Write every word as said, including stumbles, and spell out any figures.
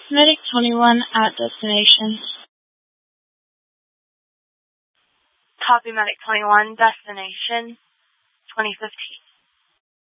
Medic twenty-one at destination. Copy Medic twenty-one, destination twenty fifteen.